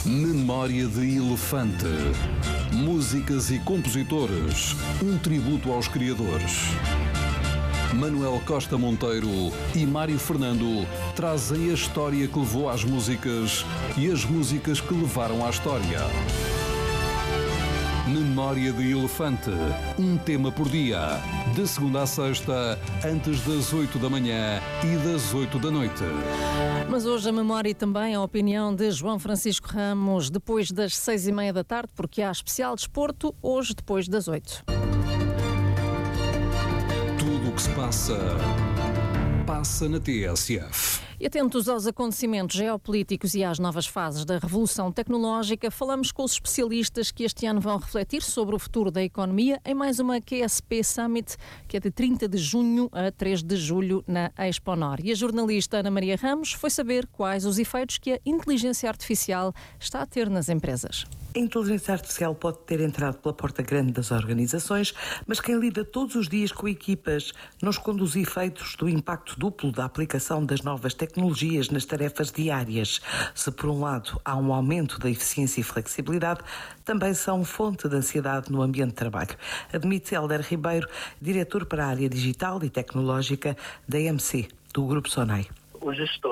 Memória de Elefante. Músicas e compositores. Um tributo aos criadores. Manuel Costa Monteiro e Mário Fernando trazem a história que levou às músicas e as músicas que levaram à história. Memória de Elefante. Um tema por dia. De segunda à sexta, antes das 8 da manhã e das 8 da noite. Mas hoje a memória e também a opinião de João Francisco Ramos depois das 6:30 da tarde, porque há especial desporto hoje depois das 8. Tudo o que se passa, passa na TSF. E atentos aos acontecimentos geopolíticos e às novas fases da revolução tecnológica, falamos com os especialistas que este ano vão refletir sobre o futuro da economia em mais uma QSP Summit, que é de 30 de junho a 3 de julho na Exponor. E a jornalista Ana Maria Ramos foi saber quais os efeitos que a inteligência artificial está a ter nas empresas. A inteligência artificial pode ter entrado pela porta grande das organizações, mas quem lida todos os dias com equipas não esconde os efeitos do impacto duplo da aplicação das novas tecnologias nas tarefas diárias. Se, por um lado, há um aumento da eficiência e flexibilidade, também são fonte de ansiedade no ambiente de trabalho. Admite Hélder Ribeiro, diretor para a área digital e tecnológica da EMC, do Grupo Sonai. O gestor